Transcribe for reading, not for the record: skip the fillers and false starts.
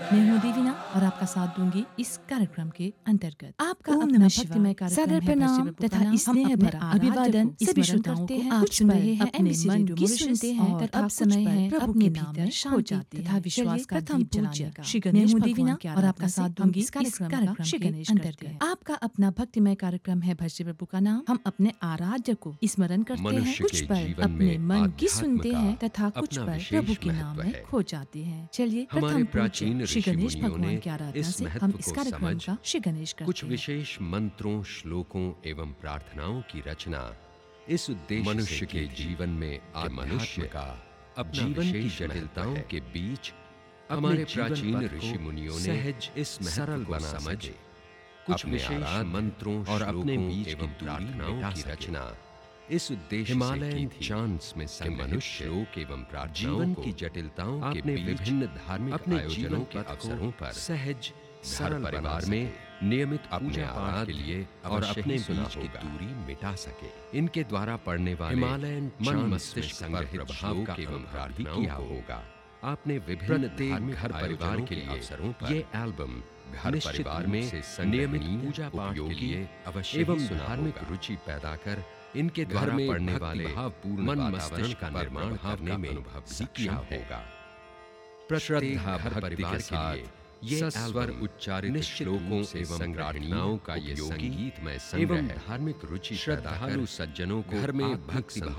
मैं हूँ देवीना और आपका साथ दूंगी इस कार्यक्रम के अंतर्गत। आपका ओम अपना नमः भक्तिमय शिवाय। कार्यक्रम सादर है प्रणाम भक्ति तथा प्रभु का स्नेह नाम। भरा हम अपने अभिवादन आराध्य सभी को श्रोताओं करते को हैं। आप कुछ सुन पल रहे हैं अपने MBC मन रेडियो की मॉरिशस सुनते हैं और तथा अब कुछ समय पल है प्रभु अपने के नाम भीतर में खो शांति जाते तथा हैं। विश्वास चलिए का प्रथम दीप पूज्य जलाने का। श्री मैं गणेश हूँ भगवान देवीना की और आराधना आपका से साथ हम दूंगी इस कार्यक्रम श्री के गणेश अंतर्गत करते हैं। आपका अपना भक्तिमय कार्यक्रम है भक्ति प्रभु का नाम। हम अपने आराध्य को स्मरण करते हैं। मनुष्य कुछ के पल जीवन अपने में मन की आध्यात्म सुनते का हैं तथा कुछ अपना पल विशेष प्रभु के नाम महत्व में है। खो जाते हैं। चलिए हमारे प्रथम प्राचीन पूज्य श्री ऋषि गणेश मुनियों भगवान ने की आराधना इस से महत्व हम को इस कार्यक्रम समझ का श्री गणेश करते कुछ हैं। विशेष मंत्रों, श्लोकों एवं प्रार्थनाओं की रचना इस उद्देश्य मनुष्य के जीवन में मनुष्य का अपना जीवन की जटिलताओं के बीच हमारे प्राचीन ऋषि मुनियों ने सहज इस सरल को समझ कुछ विशेष मंत्रों और अपने बीच एवं प्रार्थनाओं की रचना इस उद्देश्य हिमालयन चांस में मनुष्य लोक एवं प्रार्थनाओं की जटिलताओं के बीच विभिन्न धार्मिक अपने आयोजनों के अवसरों पर सहज सरल परिवार में नियमित अपने आराधना के लिए और अपने बीच की दूरी मिटा सके। इनके द्वारा पढ़ने वाले हिमालयन मन मस्तिष्क पर प्रभाव का एवं प्रार्थना किया होगा। आपने विभिन्न धार्मिक घर परिवार के लिए अवसरों पर ये एल्बम घर परिवार में नियमित पूजा पाठ के लिए अवश्य एवं धार्मिक रुचि पैदा कर इनके द्वारा पढ़ने वाले मन मस्तिष्क का निर्माण करने में अनुभव किया होगा। श्रद्धा घर परिवार के लिए ये स्वर उच्चारित श्लोकों एवं प्रार्थनाओं का ये संगीतमय एवं धार्मिक रुचि श्रद्धालु सज्जनों को घर में भक्ति